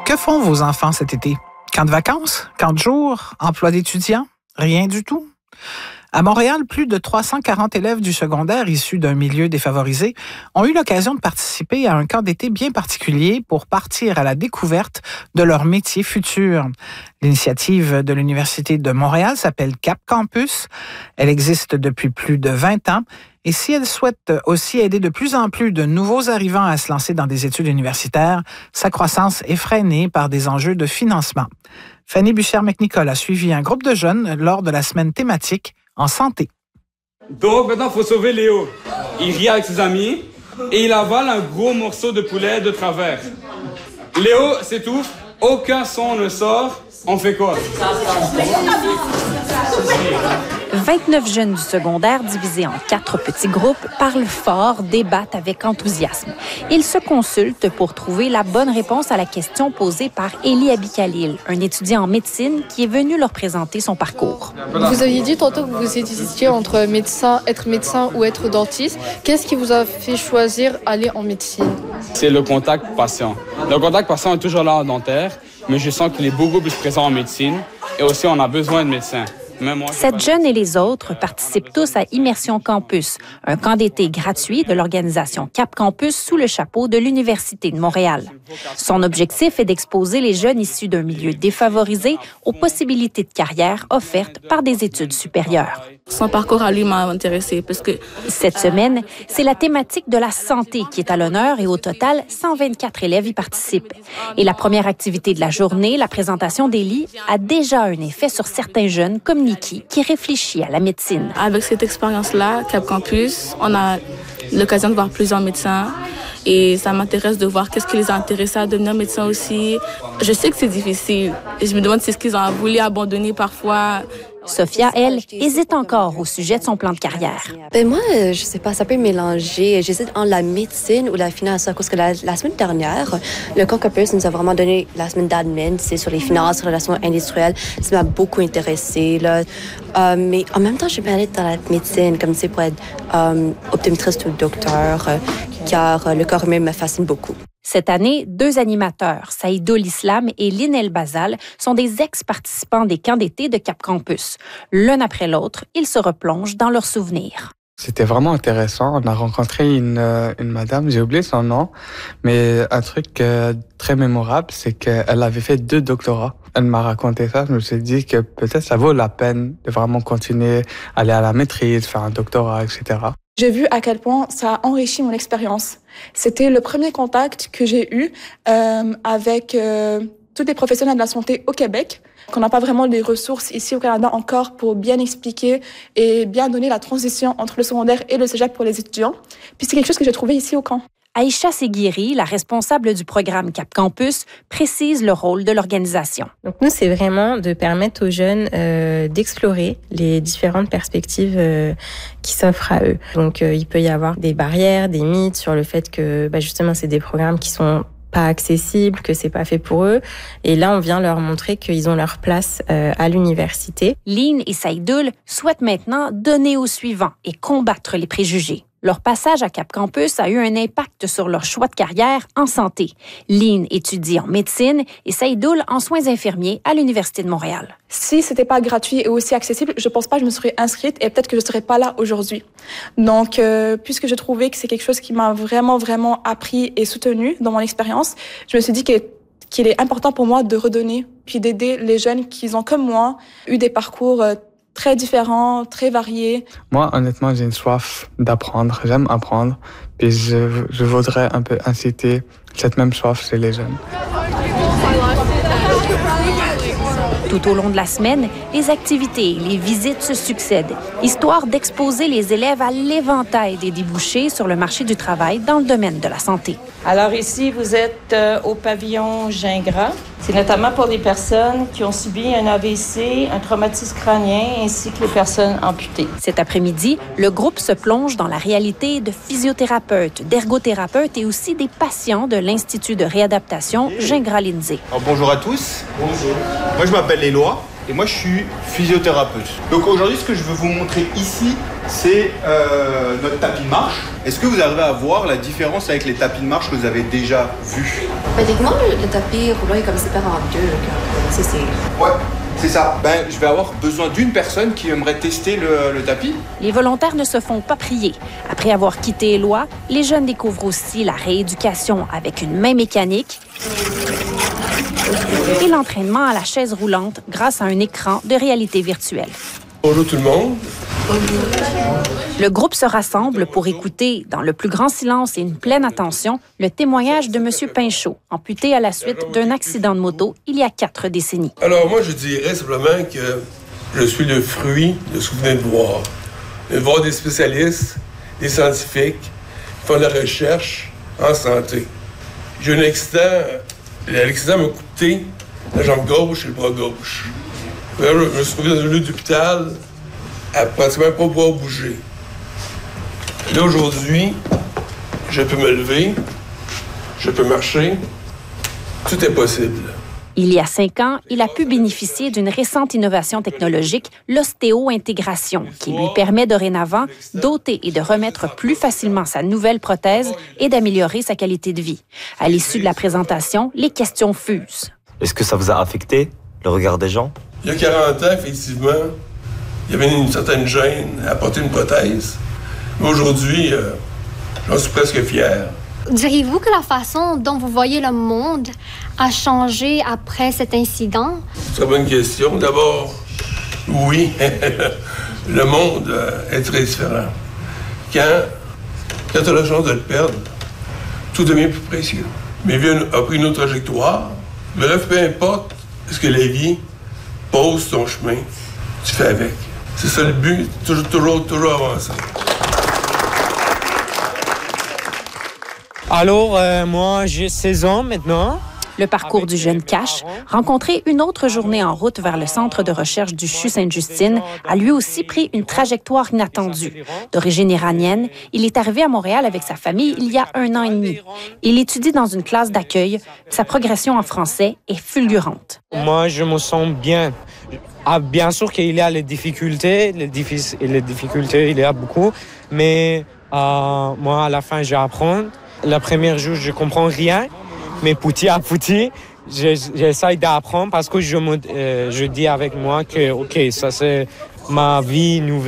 Que font vos enfants cet été? Camp de vacances? Camp de jour? Emploi d'étudiants? Rien du tout? À Montréal, plus de 340 élèves du secondaire issus d'un milieu défavorisé ont eu l'occasion de participer à un camp d'été bien particulier pour partir à la découverte de leur métier futur. L'initiative de l'Université de Montréal s'appelle Cap Campus. Elle existe depuis plus de 20 ans. Et si elle souhaite aussi aider de plus en plus de nouveaux arrivants à se lancer dans des études universitaires, sa croissance est freinée par des enjeux de financement. Fanny Bussière-McNicol a suivi un groupe de jeunes lors de la semaine thématique en santé. Donc maintenant, il faut sauver Léo. Il rit avec ses amis et il avale un gros morceau de poulet de travers. Léo s'étouffe, aucun son ne sort. On fait quoi? 29 jeunes du secondaire, divisés en 4 petits groupes, parlent fort, débattent avec enthousiasme. Ils se consultent pour trouver la bonne réponse à la question posée par Élie Abikhalil, un étudiant en médecine qui est venu leur présenter son parcours. Vous aviez dit tantôt que vous hésitiez entre être médecin ou être dentiste. Qu'est-ce qui vous a fait choisir aller en médecine? C'est le contact patient. Le contact patient est toujours là en dentaire, mais je sens qu'il est beaucoup plus présent en médecine et aussi on a besoin de médecins. Cette jeune et les autres participent tous à Immersion Campus, un camp d'été gratuit de l'organisation Cap Campus sous le chapeau de l'Université de Montréal. Son objectif est d'exposer les jeunes issus d'un milieu défavorisé aux possibilités de carrière offertes par des études supérieures. Son parcours à lui m'a intéressée parce que... Cette semaine, c'est la thématique de la santé qui est à l'honneur et au total, 124 élèves y participent. Et la première activité de la journée, la présentation d'Élie, a déjà un effet sur certains jeunes comme Niki qui réfléchit à la médecine. Avec cette expérience-là, Cap Campus, on a l'occasion de voir plusieurs médecins et ça m'intéresse de voir qu'est-ce qui les a intéressés à devenir médecin aussi. Je sais que c'est difficile et je me demande si c'est ce qu'ils ont voulu abandonner parfois. Sophia, elle, hésite encore au sujet de son plan de carrière. Moi, je sais pas, ça peut mélanger. J'hésite entre la médecine ou la finance, parce que la semaine dernière, le Camp Campus nous a vraiment donné la semaine d'admin, c'est sur les finances, relations industrielles. Ça m'a beaucoup intéressée, là. Mais en même temps, je suis bien allée dans la médecine, comme c'est pour être optométriste ou docteur, car le corps humain me fascine beaucoup. Cette année, 2 animateurs, Saïdoul Islam et Lynn El Bazal, sont des ex-participants des camps d'été de Cap Campus. L'un après l'autre, ils se replongent dans leurs souvenirs. C'était vraiment intéressant. On a rencontré une madame, j'ai oublié son nom, mais un truc très mémorable, c'est qu'elle avait fait 2 doctorats. Elle m'a raconté ça, je me suis dit que peut-être ça vaut la peine de vraiment continuer, aller à la maîtrise, faire un doctorat, etc. J'ai vu à quel point ça a enrichi mon expérience. C'était le premier contact que j'ai eu avec tous les professionnels de la santé au Québec, qu'on n'a pas vraiment les ressources ici au Canada encore pour bien expliquer et bien donner la transition entre le secondaire et le cégep pour les étudiants. Puis c'est quelque chose que j'ai trouvé ici au camp. Aïcha Seguiri, la responsable du programme Cap Campus, précise le rôle de l'organisation. Donc nous, c'est vraiment de permettre aux jeunes d'explorer les différentes perspectives qui s'offrent à eux. Donc il peut y avoir des barrières, des mythes sur le fait que justement c'est des programmes qui sont pas accessibles, que c'est pas fait pour eux. Et là, on vient leur montrer qu'ils ont leur place à l'université. Lynn et Saïdoul souhaitent maintenant donner au suivant et combattre les préjugés. Leur passage à Cap Campus a eu un impact sur leur choix de carrière en santé. Lynn étudie en médecine et Saïdoul en soins infirmiers à l'Université de Montréal. Si c'était pas gratuit et aussi accessible, je pense pas que je me serais inscrite et peut-être que je serais pas là aujourd'hui. Donc, puisque j'ai trouvé que c'est quelque chose qui m'a vraiment, vraiment appris et soutenu dans mon expérience, je me suis dit qu'il est important pour moi de redonner puis d'aider les jeunes qui ont, comme moi, eu des parcours très différents, très variés. Moi, honnêtement, j'ai une soif d'apprendre. J'aime apprendre. Puis je voudrais un peu inciter cette même soif chez les jeunes. Tout au long de la semaine, les activités et les visites se succèdent, histoire d'exposer les élèves à l'éventail des débouchés sur le marché du travail dans le domaine de la santé. Alors ici, vous êtes au pavillon Gingras. C'est notamment pour les personnes qui ont subi un AVC, un traumatisme crânien, ainsi que les personnes amputées. Cet après-midi, le groupe se plonge dans la réalité de physiothérapeutes, d'ergothérapeutes et aussi des patients de l'Institut de réadaptation Gingras-Lindsay. Bonjour à tous. Bonjour. Moi, je m'appelle Éloi et moi, je suis physiothérapeute. Donc aujourd'hui, ce que je veux vous montrer ici, c'est notre tapis de marche. Est-ce que vous arrivez à voir la différence avec les tapis de marche que vous avez déjà vus? Techniquement, le tapis roulant est comme séparé en deux. Ouais, c'est ça. Je vais avoir besoin d'une personne qui aimerait tester le tapis. Les volontaires ne se font pas prier. Après avoir quitté Éloi, les jeunes découvrent aussi la rééducation avec une main mécanique et l'entraînement à la chaise roulante grâce à un écran de réalité virtuelle. Bonjour tout le monde. Le groupe se rassemble pour écouter, dans le plus grand silence et une pleine attention, le témoignage de M. Pinchot, amputé à la suite d'un accident de moto il y a 4 décennies. Alors moi, je dirais simplement que je suis le fruit de ce que vous venez de voir. De voir des spécialistes, des scientifiques qui font de la recherche en santé. J'ai eu un accident. L'accident m'a coupé la jambe gauche et le bras gauche. Je me suis trouvé dans un lieu d'hôpital à pratiquement pas pouvoir bouger. Là, aujourd'hui, je peux me lever, je peux marcher, tout est possible. Il y a 5 ans, il a pu bénéficier d'une récente innovation technologique, l'ostéo-intégration, qui lui permet dorénavant d'ôter et de remettre plus facilement sa nouvelle prothèse et d'améliorer sa qualité de vie. À l'issue de la présentation, les questions fusent. Est-ce que ça vous a affecté, le regard des gens? Il y a 40 ans, effectivement, il y avait une certaine gêne à porter une prothèse. Mais aujourd'hui, j'en suis presque fier. Diriez-vous que la façon dont vous voyez le monde a changé après cet incident? Très bonne question. D'abord, oui, le monde est très différent. Quand tu as la chance de le perdre, tout devient plus précieux. Mais vie a pris une autre trajectoire. Bref, peu importe ce que la vie pose ton chemin, tu fais avec. C'est ça le but, toujours avancer. Alors, moi, j'ai 16 ans maintenant. Le parcours du jeune Cash, rencontrer une autre journée en route vers le centre de recherche du CHU Sainte-Justine, a lui aussi pris une trajectoire inattendue. D'origine iranienne, il est arrivé à Montréal avec sa famille il y a 1 an et demi. Il étudie dans une classe d'accueil. Sa progression en français est fulgurante. Moi, je me sens bien. Bien sûr qu'il y a les difficultés. Les difficultés, il y a beaucoup. Mais moi, à la fin, j'apprends. Le premier jour, je comprends rien, mais petit à petit, j'essaie d'apprendre parce que je dis avec moi que, OK, ça c'est ma vie nouvelle.